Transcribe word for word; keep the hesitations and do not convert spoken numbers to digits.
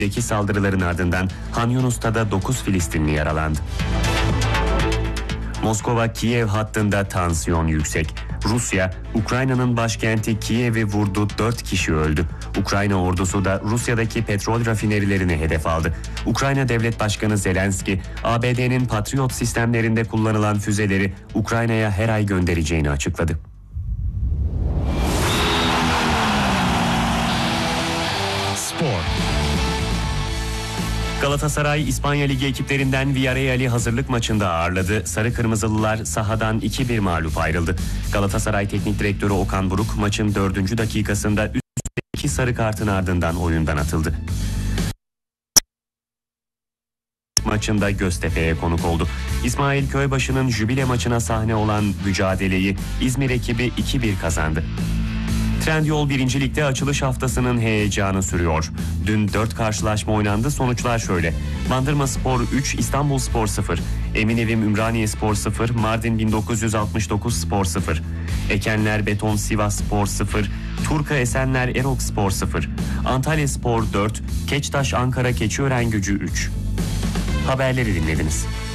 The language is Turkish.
İsrail'deki saldırıların ardından Han Yunus'ta da dokuz Filistinli yaralandı. Moskova-Kiev hattında tansiyon yüksek. Rusya, Ukrayna'nın başkenti Kiev'i vurdu, dört kişi öldü. Ukrayna ordusu da Rusya'daki petrol rafinerilerini hedef aldı. Ukrayna Devlet Başkanı Zelenski, A B D'nin Patriot sistemlerinde kullanılan füzeleri Ukrayna'ya her ay göndereceğini açıkladı. Spor. Galatasaray, İspanya Ligi ekiplerinden Villarreal'i hazırlık maçında ağırladı. Sarı Kırmızılılar sahadan iki bir mağlup ayrıldı. Galatasaray Teknik Direktörü Okan Buruk maçın dördüncü dakikasında üst iki sarı kartın ardından oyundan atıldı. Maçında Göztepe'ye konuk oldu. İsmail Köybaşı'nın jübile maçına sahne olan mücadeleyi İzmir ekibi iki bir kazandı. Trendyol birinci Lig'de açılış haftasının heyecanı sürüyor. Dün dört karşılaşma oynandı. Sonuçlar şöyle: Bandırmaspor üç, İstanbulspor sıfır, Eminevim Ümraniyespor sıfır, Mardin bin dokuz yüz altmış dokuz Spor sıfır, Ekenler Beton Sivasspor sıfır, Turka Esenler Erokspor sıfır, Antalyaspor dört, Keçtaş Ankara Keçiören Gücü üç. Haberleri dinlediniz.